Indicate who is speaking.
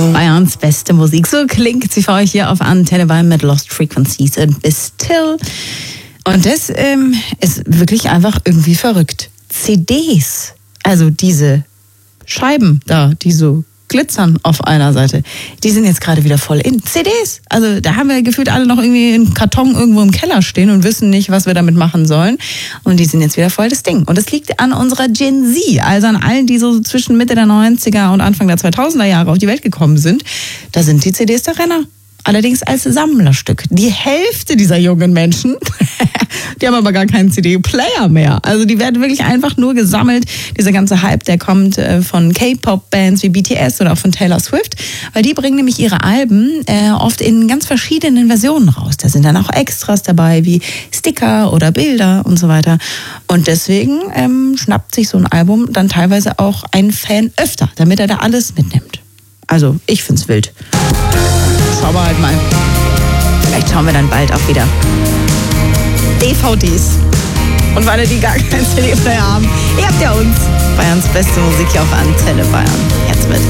Speaker 1: Bayerns beste Musik, so klingt sie für euch hier auf Antenne Bayern mit Lost Frequencies and Be Still. Und das ist wirklich einfach irgendwie verrückt. CDs, also diese Scheiben da, die so glitzern auf einer Seite, die sind jetzt gerade wieder voll in. CDs, also da haben wir gefühlt alle noch irgendwie einen Karton irgendwo im Keller stehen und wissen nicht, was wir damit machen sollen. Und die sind jetzt wieder voll das Ding. Und das liegt an unserer Gen Z, also an allen, die so zwischen Mitte der 90er und Anfang der 2000er Jahre auf die Welt gekommen sind. Da sind die CDs der Renner. Allerdings als Sammlerstück. Die Hälfte dieser jungen Menschen, die haben aber gar keinen CD-Player mehr. Also die werden wirklich einfach nur gesammelt. Dieser ganze Hype, der kommt von K-Pop-Bands wie BTS oder auch von Taylor Swift, weil die bringen nämlich ihre Alben oft in ganz verschiedenen Versionen raus. Da sind dann auch Extras dabei, wie Sticker oder Bilder und so weiter. Und deswegen schnappt sich so ein Album dann teilweise auch ein Fan öfter, damit er da alles mitnimmt. Also ich find's wild. Schauen wir halt mal. Vielleicht schauen wir dann bald auch wieder DVDs. Und für alle, die gar keinen CD-Player haben, ihr habt ja uns. Bayerns beste Musik hier auf Antenne Bayern. Jetzt mit